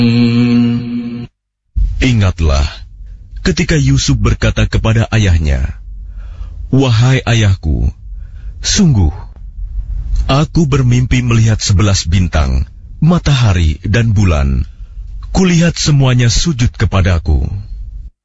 Ingatlah ketika Yusuf berkata kepada ayahnya, "Wahai ayahku, sungguh aku bermimpi melihat 11 bintang, matahari dan bulan. Kulihat semuanya sujud kepadaku."